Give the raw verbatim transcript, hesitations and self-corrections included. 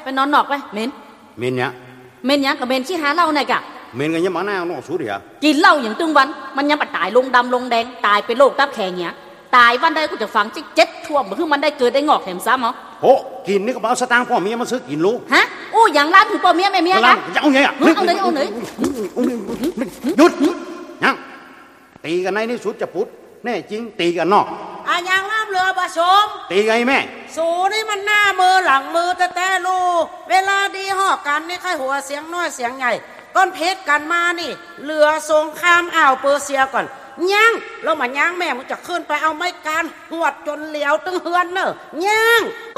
ไปนอนนอกไปเหม็นเหม็นเนี่ยเหม็นเนี่ยกับเหม็นชี้หาเหล้าไหนกะเหม็นกันยังมาหน้าน้องสูดเหรอกินเหล้าอย่างตึงวันมันยังมาตายลงดำลงแดงตายเป็นโรคตับแข็งเนี่ยตายวันใดกูจะฟังจิ๊กเจ็ดทั่วเหมือนคือมันได้เกิดได้งอกแถมซ้ำเหรอโอ้กินนี่ก็เอาสตางค์พ่อเมียมาซื้อกินรู้ฮะอู้อย่างร้านถือพ่อเมียแม่เมียกันเอาไงอ่ะเอาเลยเอาเลยหยุดยังตีกันในนี่สุดจะพุทธแน่จริงตีกันนอกอ่ะยังล่ามเรือผสมตีไงแม่สูนี่มันหน้ามือหลังมือแต่แต่ลูเวลาดีหอกกันนี่ใครหัวเสียงน้อยเสียงใหญ่ก้อนเพชรกันมานี่เรือสงครามอ่าวเปอร์เซียก่อนย่างแล้วมาย่างแม่มึงจะขึ้นไปเอาไม้การหวดจนเหลียวตึงเฮือนเนอะย่าง